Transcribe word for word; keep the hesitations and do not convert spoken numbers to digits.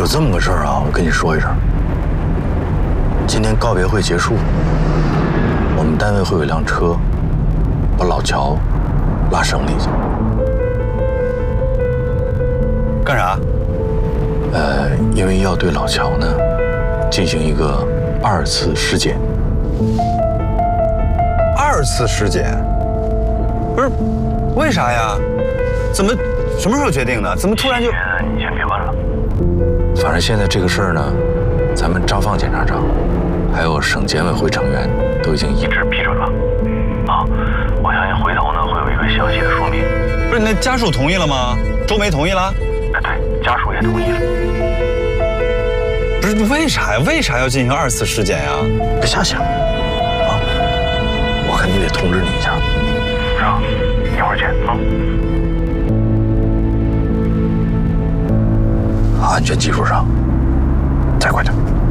有这么个事儿啊，我跟你说一声。今天告别会结束，我们单位会有一辆车，把老乔拉省里去。 干啥？ 呃，因为要对老乔呢进行一个二次尸检。 二次尸检？不是，为啥呀？怎么什么时候决定的？怎么突然就…… 你先别问了。反正现在这个事儿呢，咱们张放检察长还有省检委会成员都已经一致批准了。啊，我相信回头呢会有一个详细的说明。 不是，那家属同意了吗？周梅同意了？ 哎，对，家属也同意了。 不是，为啥呀？为啥要进行二次尸检呀？ 别瞎想啊！我看你得通知你一下。是啊，一会儿见啊。安全技术上，再快点。